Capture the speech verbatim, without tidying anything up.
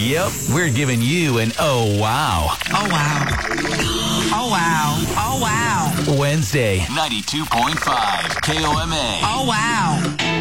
Yep, we're giving you an oh wow. Oh wow. Oh wow. Oh wow. Wednesday, ninety-two point five K O M A. Oh wow.